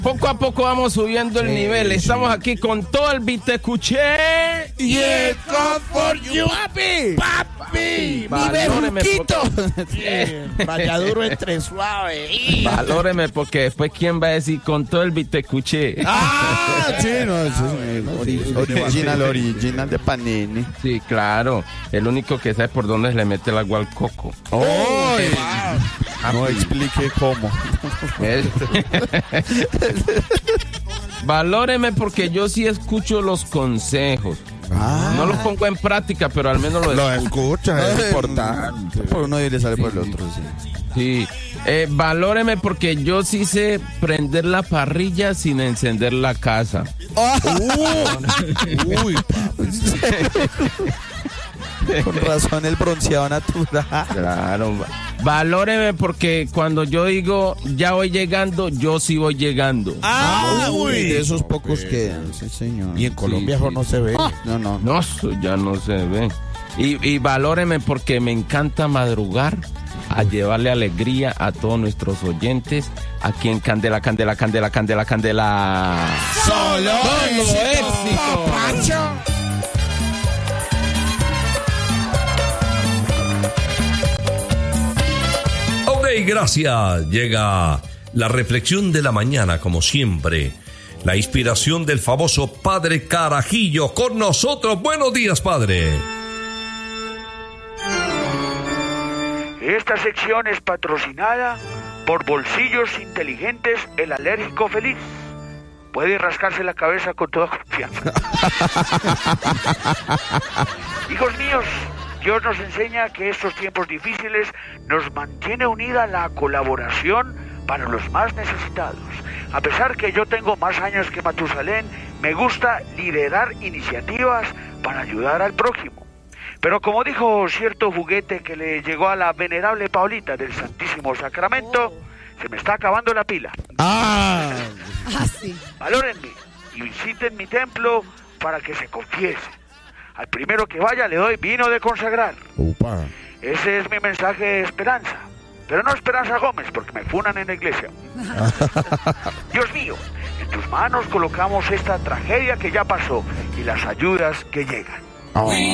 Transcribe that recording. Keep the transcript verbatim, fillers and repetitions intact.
Poco a poco vamos subiendo el Sí, nivel. Estamos sí. aquí con todo el Vitecuché. Y el for you, papi. Papi. Valóreme, Mi bejuquito. Vaya duro entre suave. Valóreme, porque después quién va a decir con todo el Vitecuché. Ah, sí, no, eso es ori- original, original de Panini. Sí, claro. El único que sabe por dónde se le mete el agua al coco. ¡Ay! No explique cómo. Es- Valóreme porque yo sí escucho los consejos. Ah. No los pongo en práctica, pero al menos los Lo escucho. escucha, es importante. Por uno y le sale por el otro, sí. Sí. Eh, valóreme porque yo sí sé prender la parrilla sin encender la casa. Uy, con razón el bronceado natural. Claro. va- Valóreme porque cuando yo digo ya voy llegando, yo sí voy llegando. Ah, uy, de esos pocos quedan, sí, señor. Y en Colombia Sí, eso sí. no se ve. No, no. No, eso ya no se ve. Y, y valóreme porque me encanta madrugar a llevarle alegría a todos nuestros oyentes aquí en Candela, Candela, Candela, Candela, Candela. Solo éxito. Ok, gracias. Llega la reflexión de la mañana, como siempre. La inspiración del famoso Padre Carajillo con nosotros. Buenos días, Padre. Esta sección es patrocinada por Bolsillos Inteligentes, el alérgico feliz. Puede rascarse la cabeza con toda confianza. Hijos míos, Dios nos enseña que estos tiempos difíciles nos mantiene unida la colaboración para los más necesitados. A pesar que yo tengo más años que Matusalén, me gusta liderar iniciativas para ayudar al prójimo. Pero como dijo cierto juguete que le llegó a la venerable Paulita del Santísimo Sacramento, se me está acabando la pila. Ah, Ah, sí. Valórenme y visiten mi templo para que se confiesen. Al primero que vaya le doy vino de consagrar. Upa. Ese es mi mensaje de esperanza. Pero no Esperanza Gómez, porque me funan en la iglesia. Dios mío, en tus manos colocamos esta tragedia que ya pasó y las ayudas que llegan. Ah.